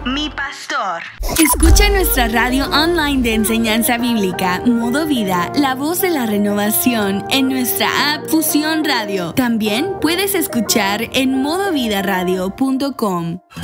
mi pastor. Escucha nuestra radio online de enseñanza bíblica, Modo Vida, la voz de la renovación, en nuestra app Fusión Radio. También puedes escuchar en modovidaradio.com.